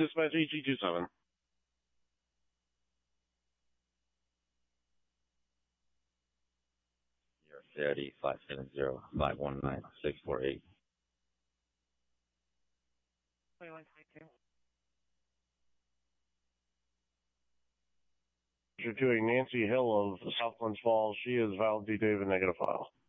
Dispatch ET27. Saturday 570-519-648. 2122. You're doing Nancy Hill of South Glens Falls. She is valid D. David negative file.